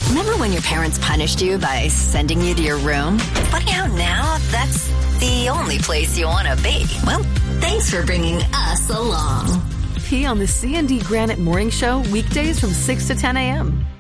Remember when your parents punished you by sending you to your room? Funny how now that's the only place you want to be. Well, thanks for bringing us along. Pee on the C&D Granite Morning Show weekdays from 6 to 10 a.m.